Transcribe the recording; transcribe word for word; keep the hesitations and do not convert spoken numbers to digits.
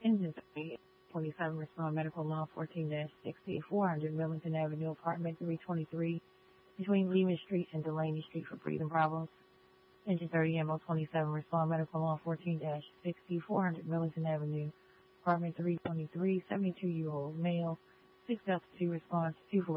Engine twenty-seven, respond medical law fourteen dash sixty, four hundred Millington Avenue, apartment three twenty-three, between Lehman Street and Delaney Street for breathing problems. Engine thirty, M O twenty-seven, respond medical law fourteen dash sixty, four hundred Millington Avenue, apartment three twenty-three, seventy-two-year-old male, six F two response two four.